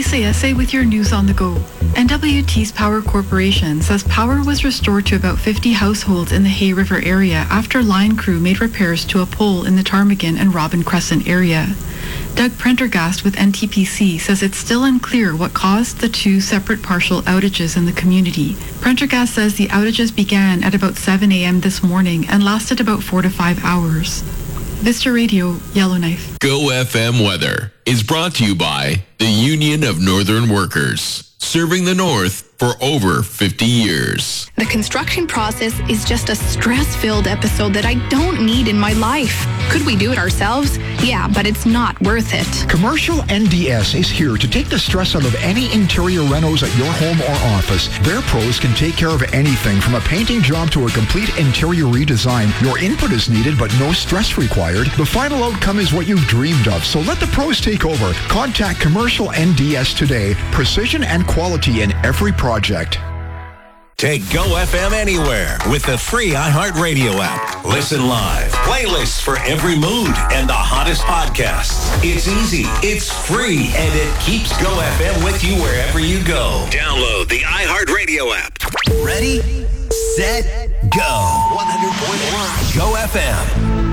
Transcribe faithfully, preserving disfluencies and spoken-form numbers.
Sayese with your news on the go. N W T's Power Corporation says power was restored to about fifty households in the Hay River area after line crew made repairs to a pole in the Ptarmigan and Robin Crescent area. Doug Prendergast with N T P C says it's still unclear what caused the two separate partial outages in the community. Prendergast says the outages began at about seven a.m. this morning and lasted about four to five hours. Vista Radio, Yellowknife. Go F M weather is brought to you by the Union of Northern Workers, serving the North for over fifty years. The construction process is just a stress-filled episode that I don't need in my life. Could we do it ourselves? Yeah, but it's not worth it. Commercial N D S is here to take the stress out of any interior renos at your home or office. Their pros can take care of anything from a painting job to a complete interior redesign. Your input is needed, but no stress required. The final outcome is what you've dreamed of, so let the pros take over. Contact Commercial N D S today. Precision and quality in every project. Take Go F M anywhere with the free iHeartRadio app. Listen live, playlists for every mood, and the hottest podcasts. It's easy, it's free, and it keeps Go F M with you wherever you go. Download the iHeartRadio app. Ready, set, go. one hundred point one Go F M.